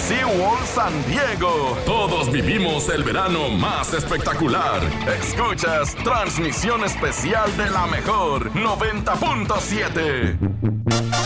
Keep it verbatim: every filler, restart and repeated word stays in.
SeaWorld San Diego. Todos vivimos el verano más espectacular. Escuchas transmisión especial de la mejor noventa punto siete.